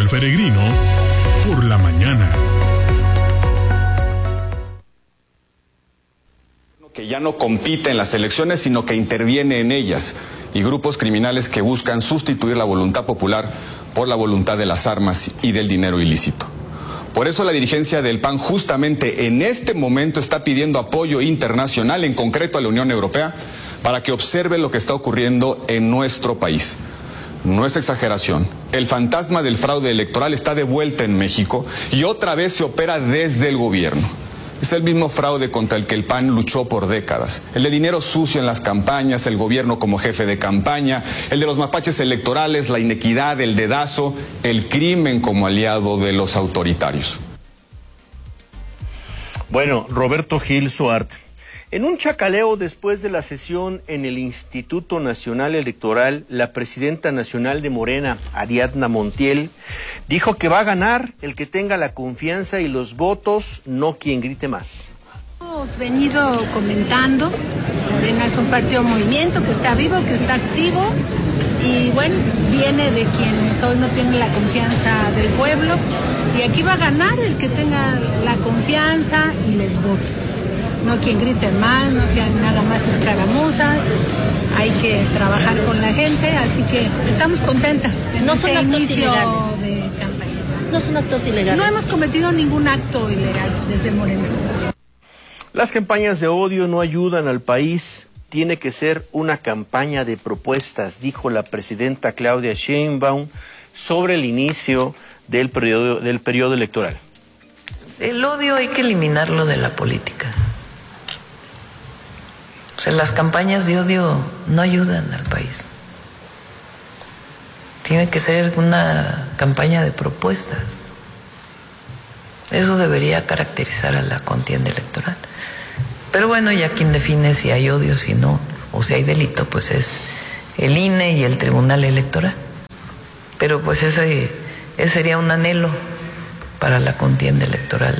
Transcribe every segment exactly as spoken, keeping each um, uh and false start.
al Peregrino por la mañana. Que ya no compite en las elecciones, sino que interviene en ellas, y grupos criminales que buscan sustituir la voluntad popular por la voluntad de las armas y del dinero ilícito. Por eso la dirigencia del P A N justamente en este momento está pidiendo apoyo internacional, en concreto a la Unión Europea, para que observe lo que está ocurriendo en nuestro país. No es exageración. El fantasma del fraude electoral está de vuelta en México y otra vez se opera desde el gobierno. Es el mismo fraude contra el que el P A N luchó por décadas. El de dinero sucio en las campañas, el gobierno como jefe de campaña, el de los mapaches electorales, la inequidad, el dedazo, el crimen como aliado de los autoritarios. Bueno, Roberto Gil Suarte. En un chacaleo después de la sesión en el Instituto Nacional Electoral, la presidenta nacional de Morena, Ariadna Montiel, dijo que va a ganar el que tenga la confianza y los votos, no quien grite más. Hemos venido comentando, Morena es un partido movimiento que está vivo, que está activo y bueno, viene de quienes hoy no tienen la confianza del pueblo y aquí va a ganar el que tenga la confianza y los votos. No quien grite más, no quien haga más escaramuzas, hay que trabajar con la gente, así que estamos contentas en no son este actos inicio ilegales. De campaña. No son actos ilegales. No hemos cometido ningún acto ilegal desde Morena. Las campañas de odio no ayudan al país, tiene que ser una campaña de propuestas, dijo la presidenta Claudia Sheinbaum sobre el inicio del periodo, del periodo electoral. El odio hay que eliminarlo de la política. O sea, las campañas de odio no ayudan al país. Tiene que ser una campaña de propuestas. Eso debería caracterizar a la contienda electoral. Pero bueno, ya quien define si hay odio, si no, o si hay delito, pues es el I N E y el Tribunal Electoral. Pero pues ese, ese sería un anhelo para la contienda electoral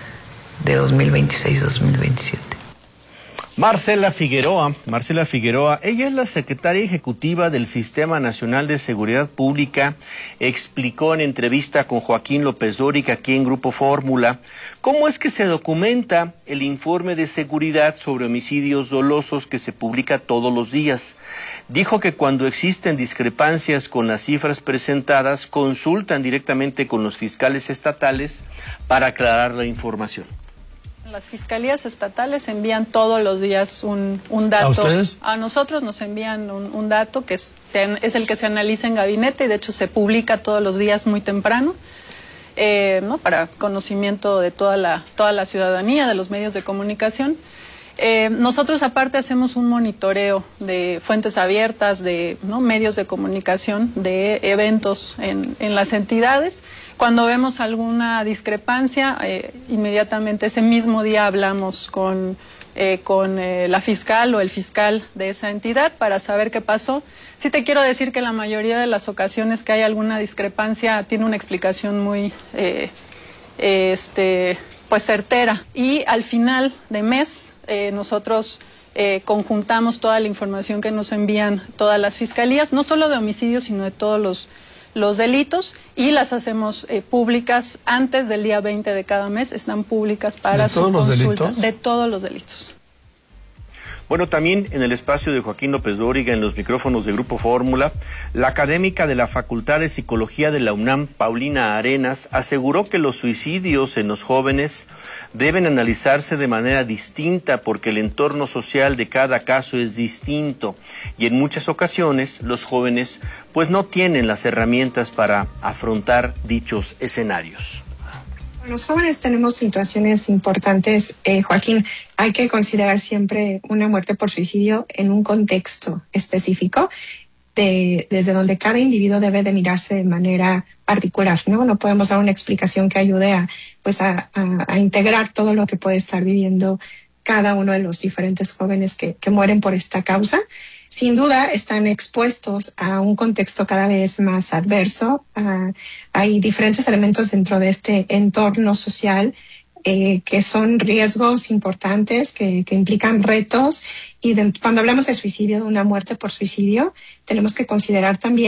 de dos mil veintiséis a dos mil veintisiete. Marcela Figueroa, Marcela Figueroa, ella es la secretaria ejecutiva del Sistema Nacional de Seguridad Pública, explicó en entrevista con Joaquín López Dóriga aquí en Grupo Fórmula cómo es que se documenta el informe de seguridad sobre homicidios dolosos que se publica todos los días. Dijo que cuando existen discrepancias con las cifras presentadas, consultan directamente con los fiscales estatales para aclarar la información. Las fiscalías estatales envían todos los días un, un dato. ¿A ustedes? A nosotros nos envían un, un dato que es, se, es el que se analiza en gabinete y de hecho se publica todos los días muy temprano, eh, ¿no? Para conocimiento de toda la, toda la ciudadanía, de los medios de comunicación. Eh, nosotros aparte hacemos un monitoreo de fuentes abiertas, de ¿no? medios de comunicación, de eventos en, en las entidades. Cuando vemos alguna discrepancia, eh, inmediatamente ese mismo día hablamos con, eh, con eh, la fiscal o el fiscal de esa entidad para saber qué pasó. Sí te quiero decir que la mayoría de las ocasiones que hay alguna discrepancia tiene una explicación muy... Eh, este pues certera, y al final de mes eh, nosotros eh, conjuntamos toda la información que nos envían todas las fiscalías, no solo de homicidios sino de todos los, los delitos, y las hacemos eh, públicas antes del día veinte de cada mes, están públicas para su consulta. ¿De todos los delitos? De todos los delitos. Bueno, también en el espacio de Joaquín López Dóriga, en los micrófonos de Grupo Fórmula, la académica de la Facultad de Psicología de la UNAM, Paulina Arenas, aseguró que los suicidios en los jóvenes deben analizarse de manera distinta porque el entorno social de cada caso es distinto y en muchas ocasiones los jóvenes pues no tienen las herramientas para afrontar dichos escenarios. Los jóvenes tenemos situaciones importantes, eh, Joaquín. Hay que considerar siempre una muerte por suicidio en un contexto específico, de, desde donde cada individuo debe de mirarse de manera particular, ¿no? No podemos dar una explicación que ayude a, pues a, a, a integrar todo lo que puede estar viviendo cada uno de los diferentes jóvenes que, que mueren por esta causa. Sin duda están expuestos a un contexto cada vez más adverso. Uh, hay diferentes elementos dentro de este entorno social eh, que son riesgos importantes, que, que implican retos. Y de, cuando hablamos de suicidio, de una muerte por suicidio, tenemos que considerar también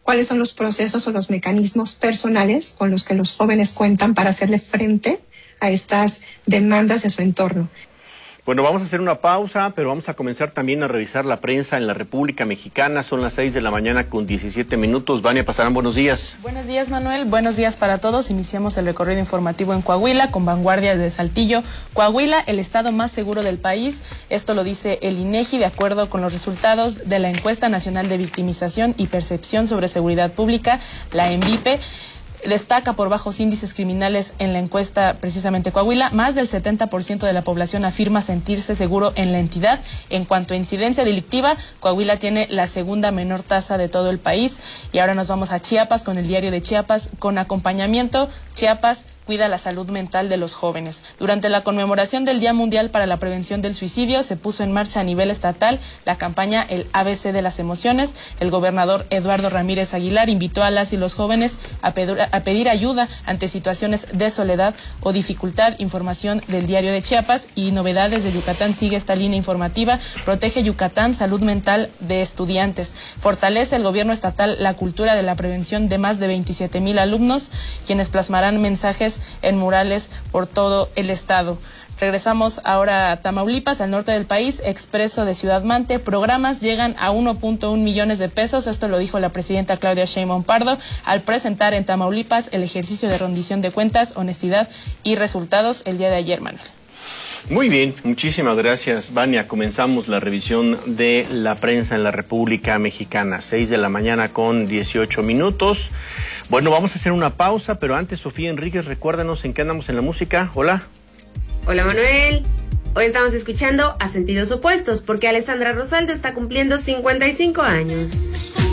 cuáles son los procesos o los mecanismos personales con los que los jóvenes cuentan para hacerle frente a estas demandas de su entorno. Bueno, vamos a hacer una pausa, pero vamos a comenzar también a revisar la prensa en la República Mexicana. Son las seis de la mañana con diecisiete minutos. Vania Pasarán, buenos días. Buenos días, Manuel. Buenos días para todos. Iniciamos el recorrido informativo en Coahuila con vanguardia de Saltillo. Coahuila, el estado más seguro del país. Esto lo dice el INEGI de acuerdo con los resultados de la Encuesta Nacional de Victimización y Percepción sobre Seguridad Pública, la ENVIPE. Destaca por bajos índices criminales en la encuesta precisamente Coahuila. Más del setenta por ciento de la población afirma sentirse seguro en la entidad. En cuanto a incidencia delictiva, Coahuila tiene la segunda menor tasa de todo el país. Y ahora nos vamos a Chiapas con el diario de Chiapas con acompañamiento. Chiapas cuida la salud mental de los jóvenes. Durante la conmemoración del Día Mundial para la Prevención del Suicidio, se puso en marcha a nivel estatal la campaña El A B C de las Emociones. El gobernador Eduardo Ramírez Aguilar invitó a las y los jóvenes a pedir, a pedir ayuda ante situaciones de soledad o dificultad. Información del diario de Chiapas y novedades de Yucatán. Sigue esta línea informativa. Protege Yucatán, salud mental de estudiantes. Fortalece el gobierno estatal la cultura de la prevención de más de veintisiete mil alumnos, quienes plasmarán mensajes en murales por todo el estado. Regresamos ahora a Tamaulipas, al norte del país. Expreso de Ciudad Mante. Programas llegan a uno punto uno millones de pesos. Esto lo dijo la presidenta Claudia Sheinbaum Pardo al presentar en Tamaulipas el ejercicio de rendición de cuentas, honestidad y resultados el día de ayer, Manuel. Muy bien, muchísimas gracias, Vania. Comenzamos la revisión de la prensa en la República Mexicana, seis de la mañana con dieciocho minutos. Bueno, vamos a hacer una pausa, pero antes, Sofía Enríquez, recuérdanos en qué andamos en la música. Hola. Hola, Manuel. Hoy estamos escuchando A Sentidos Opuestos, porque Alessandra Rosaldo está cumpliendo cincuenta y cinco años.